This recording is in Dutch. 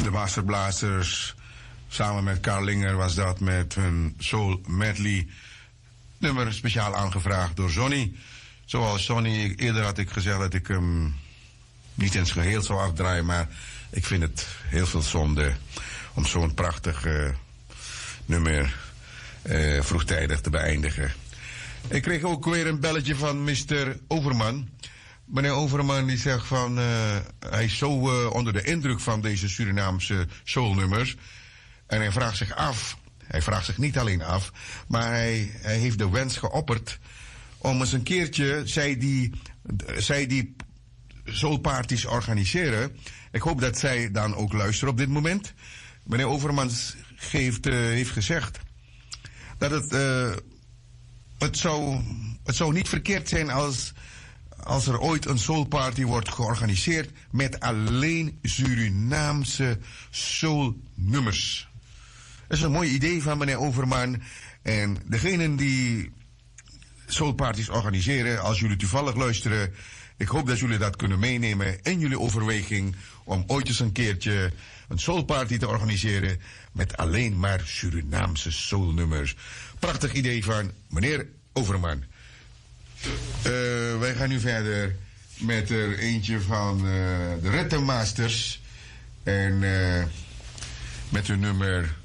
De Wasserblazers, samen met Karl Linger was dat met hun Soul Medley. Nummer speciaal aangevraagd door Sonny. Zoals Sonny, eerder had ik gezegd dat ik hem niet in zijn geheel zou afdraaien, maar ik vind het heel veel zonde om zo'n prachtig nummer vroegtijdig te beëindigen. Ik kreeg ook weer een belletje van Mr. Overman. Meneer Overman die zegt van hij is zo onder de indruk van deze Surinaamse soulnummers. En hij vraagt zich af, hij vraagt zich niet alleen af, maar hij heeft de wens geopperd om eens een keertje, zij die soulparties organiseren. Ik hoop dat zij dan ook luisteren op dit moment. Meneer Overman heeft gezegd dat het zou niet verkeerd zijn als er ooit een soulparty wordt georganiseerd met alleen Surinaamse soulnummers. Dat is een mooi idee van meneer Overman. En degenen die soulparties organiseren, als jullie toevallig luisteren, ik hoop dat jullie dat kunnen meenemen in jullie overweging om ooit eens een keertje een soulparty te organiseren met alleen maar Surinaamse soulnummers. Prachtig idee van meneer Overman. Wij gaan nu verder met er eentje van de Rhythm Masters. En met hun nummer